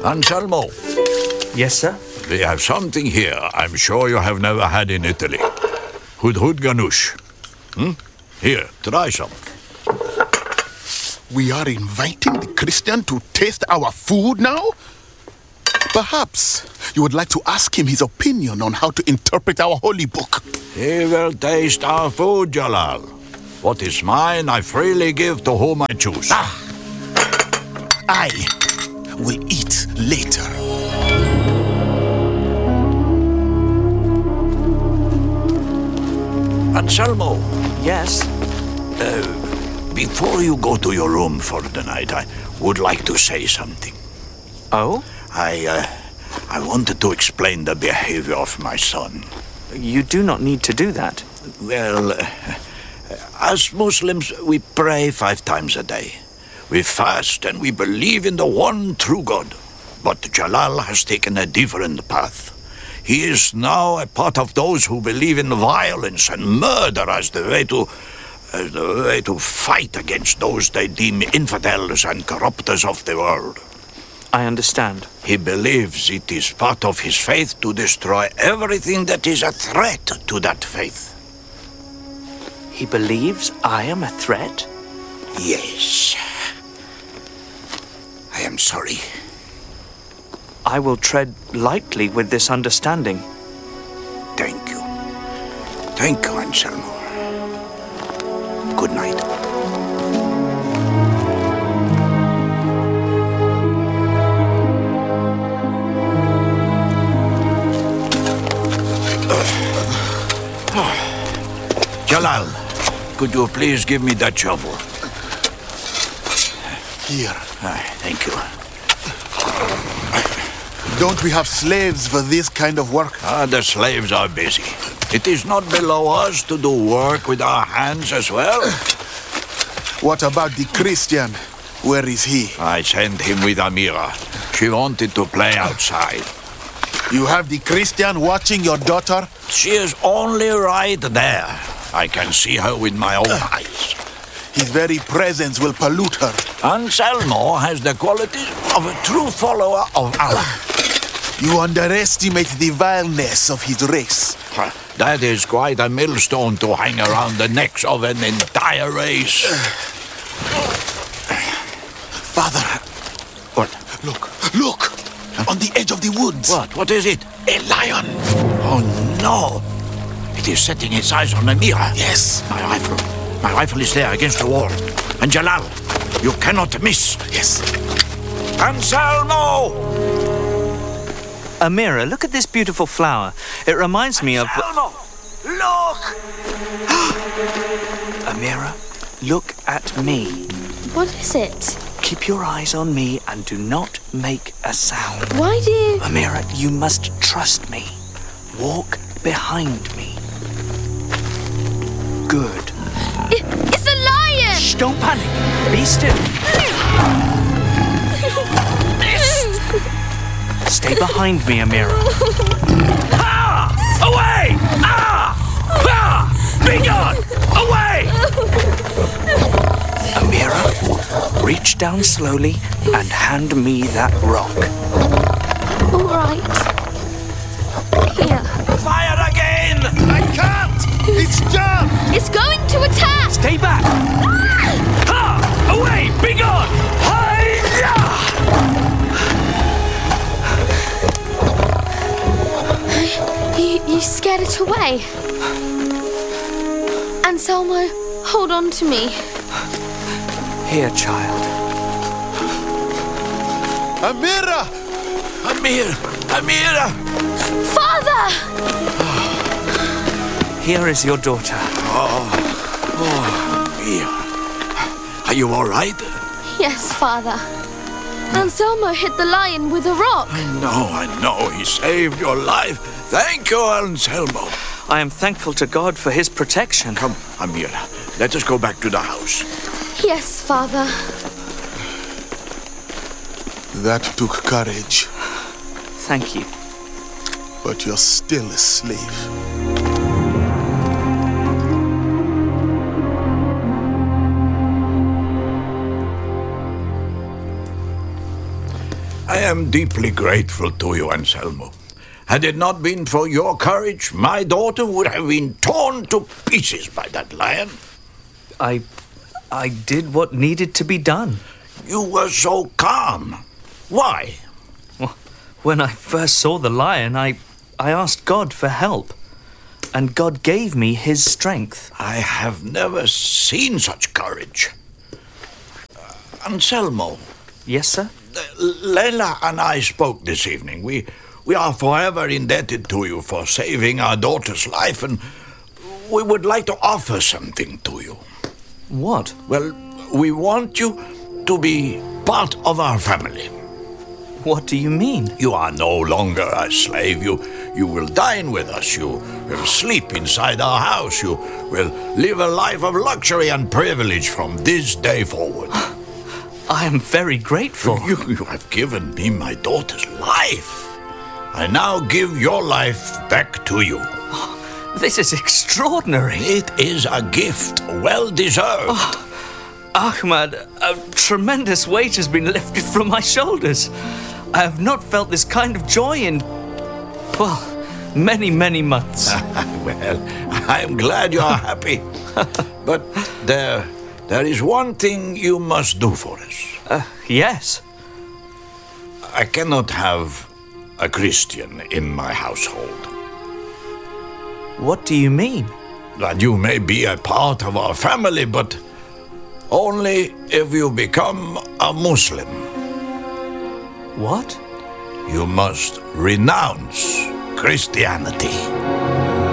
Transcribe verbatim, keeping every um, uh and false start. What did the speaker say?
Anselmo, Yes, sir? we have something here I'm sure you have never had in Italy. Hudhud ganoush. Hmm? Here, try some. We are inviting the Christian to taste our food now? Perhaps you would like to ask him his opinion on how to interpret our holy book. He will taste our food, Jalal. What is mine, I freely give to whom I choose. Ah! I will eat later. Anselmo, Yes? before you go to your room for the night, I would like to say something. Oh? I, uh, I wanted to explain the behavior of my son. You do not need to do that. Well, uh, as Muslims, we pray five times a day. We fast and we believe in the one true God. But Jalal has taken a different path. He is now a part of those who believe in violence and murder as the way to, as the way to fight against those they deem infidels and corrupters of the world. I understand. He believes it is part of his faith to destroy everything that is a threat to that faith. He believes I am a threat? Yes. I am sorry. I will tread lightly with this understanding. Thank you. Thank you, Anselmo. Good night. Jalal, could you please give me that shovel? Here. Ah, thank you. Don't we have slaves for this kind of work? Ah, the slaves are busy. It is not below us to do work with our hands as well. What about the Christian? Where is he? I sent him with Amira. She wanted to play outside. You have the Christian watching your daughter? She is only right there. I can see her with my own eyes. His very presence will pollute her. Anselmo has the qualities of a true follower of Allah. You underestimate the vileness of his race. That is quite a millstone to hang around the necks of an entire race. Father, What? look, look! On the edge of the woods. What? What is it? A lion. Oh, no. It is setting its eyes on Amira. Yes. My rifle. My rifle is there against the wall. And Jalal, you cannot miss. Yes. Anselmo! Amira, look at this beautiful flower. It reminds me of... Anselmo! Look! Amira, look at me. What is it? Keep your eyes on me and do not make a sound. Why do you... Amira, you must trust me. Walk behind me. Good. It, it's a lion! Shh, don't panic. Be still. Stay behind me, Amira. Ah! Away! Ah! Ah! Be gone! Away! Amira, reach down slowly and hand me that rock. All right. Here. Fire again! I can't! It's jammed! It's going to attack! Stay back. Ah! Away! Be gone! Hi-ya! You, you scared it away. Anselmo, hold on to me. Here, child. Amira! Amir! Amira! Father! Here is your daughter. Amir. Are you all right? Yes, Father. Anselmo hit the lion with a rock. I know, I know. He saved your life. Thank you, Anselmo. I am thankful to God for his protection. Come, Amira. Let us go back to the house. Yes, Father. That took courage, Thank you. but you're still a slave. I am deeply grateful to you, Anselmo. Had it not been for your courage, my daughter would have been torn to pieces by that lion. I... I did what needed to be done. You were so calm. Why? Well, when I first saw the lion, I... I asked God for help. And God gave me his strength. I have never seen such courage. Uh, Anselmo. Yes, sir? Leila and I spoke this evening. We we are forever indebted to you for saving our daughter's life, and we would like to offer something to you. What? Well, we want you to be part of our family. What do you mean? You are no longer a slave. You you will dine with us. You will sleep inside our house. You will live a life of luxury and privilege from this day forward. I am very grateful. You, you have given me my daughter's life. I now give your life back to you. This is extraordinary. It is a gift well deserved. Oh, Ahmad, a tremendous weight has been lifted from my shoulders. I have not felt this kind of joy in, well, many, many months. Well, I'm glad you are happy. But there, there is one thing you must do for us. Uh, yes. I cannot have a Christian in my household. What do you mean? That you may be a part of our family, but only if you become a Muslim. What? You must renounce Christianity.